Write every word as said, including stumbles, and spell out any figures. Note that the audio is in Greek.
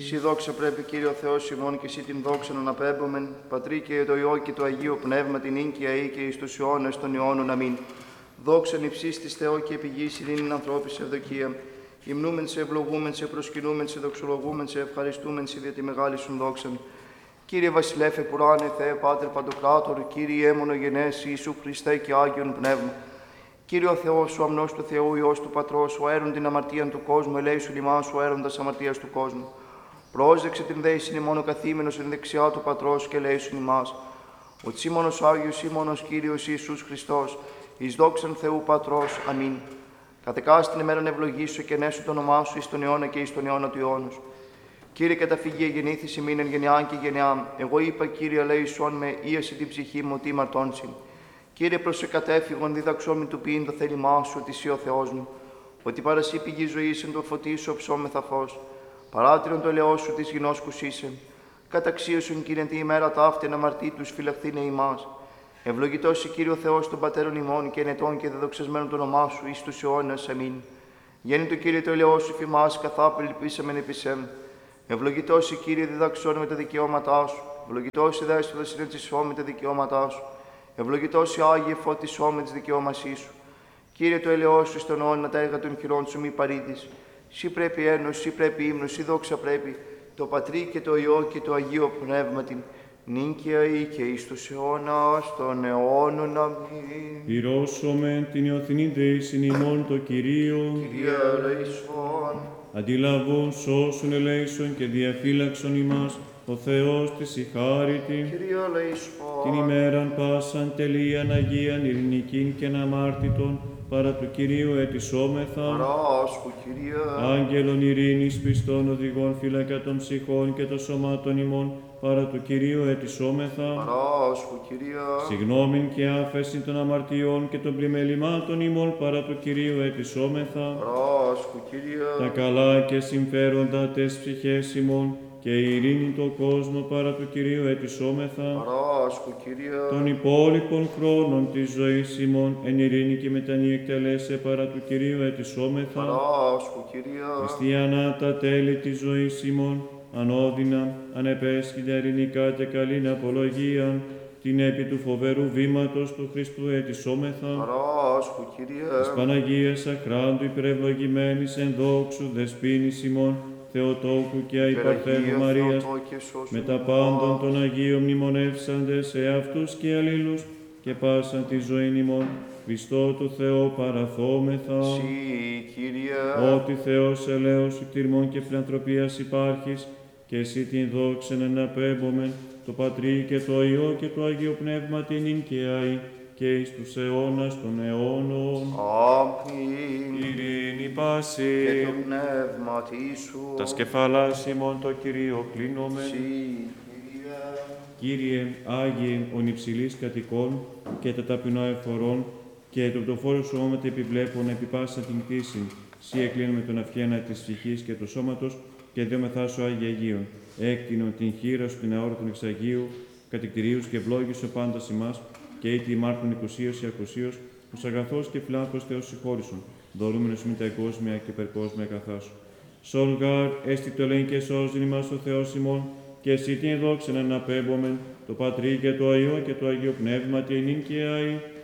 Σι δόξα πρέπει, Κύριο Θεός ημών, και Σι την δόξα να αναπέμπομεν, Πατρί και το Υιό και το Αγίο Πνεύμα, την ίγκαια ή και εις τους αιώνας των αιώνων. Αμήν. Δόξαν υψίστης Θεό και επιγής ειρήνην ανθρώπης ευδοκία. Υμνούμεν σε, ευλογούμεν σε, προσκυνούμεν σε, δοξολογούμεν σε, ευχαριστούμεν σε, δια τη μεγάλη σου δόξαν. Κύριε Βασιλέφε Πουράνε, Θεέ Πάτερ Παντοκράτορ, Κύριε μονογενές Ιησού Χριστέ και Άγιον Πνεύμα. Κύριε ο Θεός, ο αμνός του Θεού, Υιός του Πατρός, ο έρων την αμαρτίαν του κόσμου, ελέησου λιμάς, ο έροντας αμαρτίας του κόσμου. Πρόσδεξε την δέησιν ημών ο καθήμενος εν δεξιά του Πατρός και ελέησου ημάς. Ο τσίμωνος Άγιος ήμωνος Κύριος Ιησούς Χριστός, εις δόξαν Θεού Πατρός. Αμήν. Κατεκάστην ημέραν ευλογήσου και νέσου το όνομά σου εις τον αιώνα και εις τον αιώνα του αιώνος. Κύριε καταφυγή γεννήθης ημίν εν γενιάν και γενεάν. Εγώ είπα, Κύριε, ελέησον με, ίαση την ψυχή μου, τι μαρτώνσιν. Κύριε, προς εκατέφυγον διδαξόμη του ποιήν το θέλημά σου, ότι εσύ ο Θεός μου, ότι παρασύ πηγή ζωής εν το φωτί σου οψόμεθα φως. Παράτηρον το ελαιό σου της γινώσκους είσαι. Καταξίωσον, Κύριε, τη ημέρα ταύτην αμαρτήτους φυλαχθήνε ημάς. Ευλογητός η Κύριο Θεός των πατέρων ημών και ενετών και δεδοξασμένων το όνομά σου εις τους αιώνας. Αμήν. Γέννη το Κύριε το ελαιό σου φημάς, καθάπη ελπίσαμεν επισέμ. Ευλογητός η Κύριε διδαξών με τα δικαιώματά σου. Ευλογητός η δέστοδα συνετσισό με τα δικαιώματά σου. Ευλογητός η Άγιε φώτισό με τις δικαιώμασή σου. Κύριε το ελαιό σου στον αιώνα τα έργα των χειρών σου μη παρήντης. Σύ πρέπει ένωση, σύ πρέπει ύμνος, σύ δόξα πρέπει, το Πατρί και το Υιό και το Αγίο Πνεύματιν, νίκαια ή και εις τους αιώνας των αιώνων. Αμήν. Πυρώσομεν την ιωθινή δεήσιν ημών το Κυρίο. Κύριε ελεησόν. Αντιλαβών σώσον ελέησον και διαφύλαξον ημάς, ο Θεός της η χάριτη. Κύριε ελεησόν. Την ημέραν πάσαν τελείαν Αγίαν ειρηνικήν και αναμάρτητον, παρά του Κυρίου ετισόμεθα. Παράσχου, Κύριε. Άγγελον ειρήνης πιστών οδηγών φύλακα των ψυχών και των σωμάτων ημών, παρά του Κυρίου ετισόμεθα. Παράσχου, Κύριε. Συγνώμην και άφεση των αμαρτιών και των πλημελημάτων ημών, παρά του Κυρίου ετισόμεθα. Παράσχου, Κύριε. Τα καλά και συμφέροντα τες ψυχές ημών και η ειρήνη το κόσμο, παρά του Κυρίου ετισόμεθα. Παράσχου, Κύριε. Των υπόλοιπων χρόνων της ζωής ημών εν ειρήνη και μετανή εκτελέσε, παρά του Κυρίου ετισόμεθα. Παράσχου, Κύριε. Χριστιανά τα τέλη της ζωής ημών, ανώδυνα, ανεπέσχυντα ειρηνικά και καλήν απολογίαν, την επί του φοβερού βήματος του Χριστού ετισόμεθα. Παράσχου, Κύριε. Της Παναγίας αχράντου υπερευλογημένης εν δόξου δεσποίνης ημών, Θεοτόκου και αϊπαρθένου Μαρίας, με τα πάντων των Αγίων μνημονεύσαντες εαυτούς και αλλήλους και πάσαν τη ζωή ημών, Χριστό του Θεό παραθόμεθα. Συ, Κύριε. Ότι Θεός ελέος κτηρμών και φιλανθρωπίας υπάρχεις, και εσύ την δόξεν εναπέμπομεν, το Πατρί και το Υιό και το Αγίο Πνεύμα την νυν και αεί, και εις τους αιώνας των αιώνων. Αμήν. Ειρήνη πάση. Και το πνεύμα σου. Τα σκεφαλάς ημών το Κυρίο κλείνομεν. Συ, Κύριε. Κύριε, Άγιε, ον υψηλής κατοικών και τα ταπεινό εφορών και το πτωφόρο σου όματα επιβλέπων επί πάσα την κτήση. Σύ εκλείνουμε τον αυχένα της ψυχής και του σώματος και δέομεθά σου Άγιε Αγίων. Έκτινον την χείρα σου την αόρατον εξαγίου, κατηκτηρίους και ευλόγησο πάντα ημάς, και ήτι ημάρτων οικουσίως ή ακουσίως, ως αγαθός και φιλάνθρωπος Θεός συγχώρησον, δωρούμενος μη τα εγκόσμια και περκόσμια αγαθά σου. Σον γάρ, έστι το ελέγχει και σώζειν ημάς ο Θεός ημών, και εσύ την δόξεν αναπέμπομεν, το Πατρί και το Υιό και το Αγίο Πνεύμα την νυν και αεί,